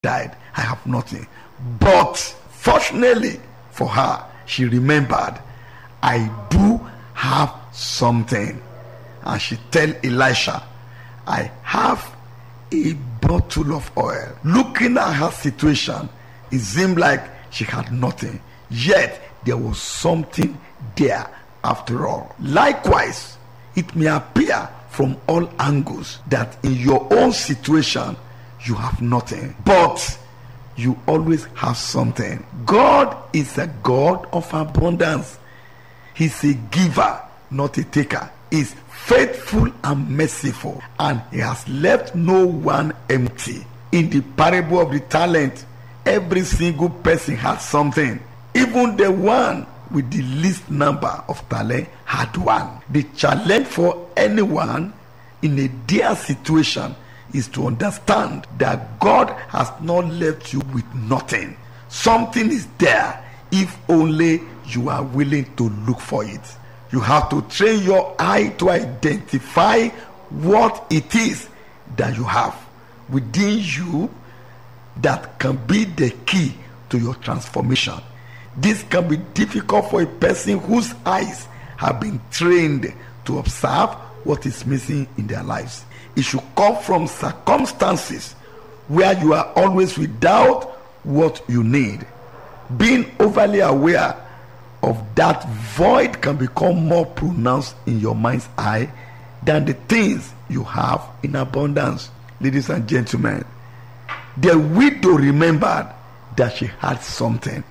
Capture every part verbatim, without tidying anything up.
died. I have nothing. But fortunately for her, she remembered, I do have something. And she tell Elisha, I have a bottle of oil. Looking at her situation, it seemed like she had nothing. Yet there was something there after all. Likewise, it may appear from all angles that in your own situation you have nothing, but you always have something. God is a God of abundance. He's a giver, not a taker. He's faithful and merciful, and he has left no one empty. In the parable of the talent, every single person had something. Even the one with the least number of talent had one. The challenge for anyone in a dear situation is to understand that God has not left you with nothing. Something is there if only you are willing to look for it. You have to train your eye to identify what it is that you have within you that can be the key to your transformation. This can be difficult for a person whose eyes have been trained to observe what is missing in their lives. It should come from circumstances where you are always without what you need. Being overly aware of that void can become more pronounced in your mind's eye than the things you have in abundance. Ladies and gentlemen, the widow remembered that she had something.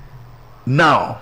Now,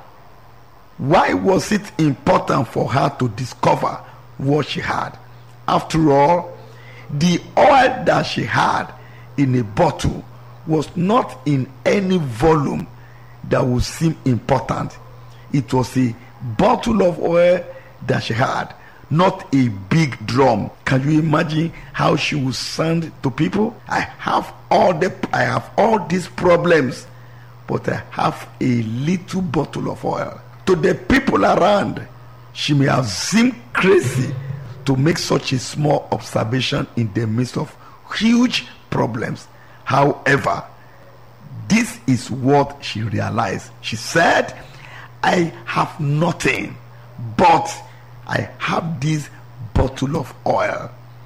why was it important for her to discover what she had? After all, the oil that she had in a bottle was not in any volume that would seem important. It was a bottle of oil that she had, not a big drum. Can you imagine how she would sound to people? I have all the I have all these problems, but I have a little bottle of oil. To the people around, she may have seemed crazy to make such a small observation in the midst of huge problems. However, this is what she realized. She said, I have nothing, but I have this bottle of oil.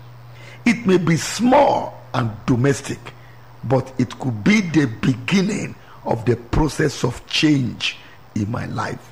It may be small and domestic, but it could be the beginning of the process of change in my life.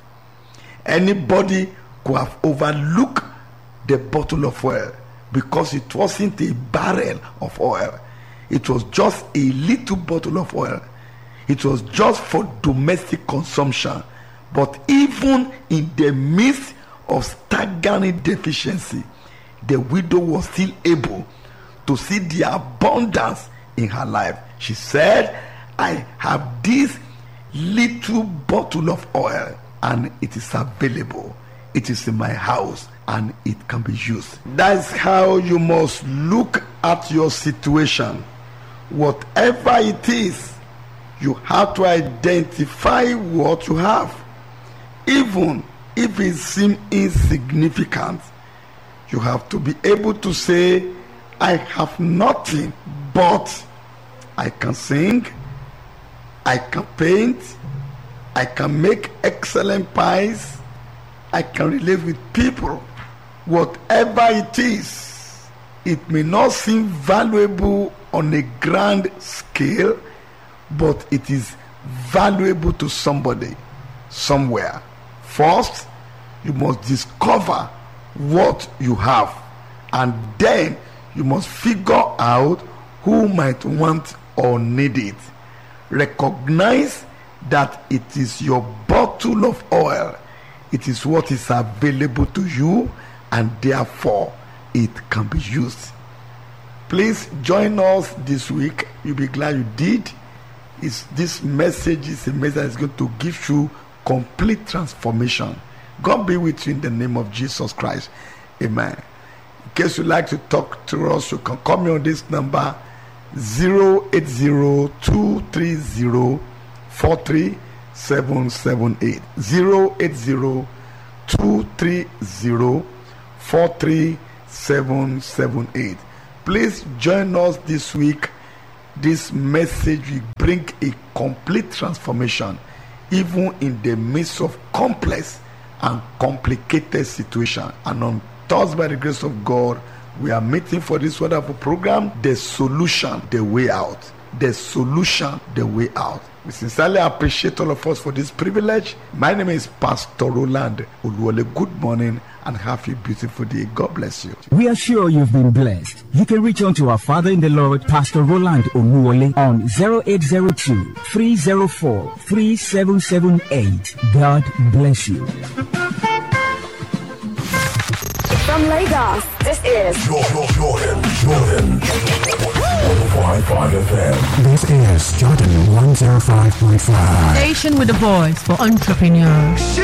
Anybody could have overlooked the bottle of oil because it wasn't a barrel of oil. It was just a little bottle of oil. It was just for domestic consumption. But even in the midst of staggering deficiency, the widow was still able to see the abundance in her life. She said, I have this little bottle of oil and it is available. It is in my house and it can be used. That's how you must look at your situation. Whatever it is, you have to identify what you have. Even if it seems insignificant, you have to be able to say, I have nothing, but I can sing, I can paint, I can make excellent pies, I can relate with people. Whatever it is, it may not seem valuable on a grand scale, but it is valuable to somebody, somewhere. First, you must discover what you have, and then you must figure out who might want or need it. Recognize that it is your bottle of oil. It is what is available to you, and therefore it can be used. Please join us this week. You'll be glad you did. It's, this message is a message that is going to give you complete transformation. God be with you in the name of Jesus Christ. Amen. In case you'd like to talk to us, you can call me on this number zero eight zero two three zero four three seven seven eight. zero eight zero two three zero four three seven seven eight. Please join us this week this message will bring a complete transformation even in the midst of complex and complicated situation. And on Thursday, by the grace of God, we are meeting for this wonderful program, The Solution, The Way Out. The Solution, The Way Out. We sincerely appreciate all of us for this privilege. My name is Pastor Roland Oluwole. Good morning and have a beautiful day. God bless you. We are sure you've been blessed. You can reach out to our Father in the Lord, Pastor Roland Oluwole, on zero eight zero two, three zero four, three seven seven eight. God bless you. From Lagos, this is Jordan, Jordan, Jordan. one oh five point five F M. This is Jordan one oh five point five. Station with a voice for entrepreneurs.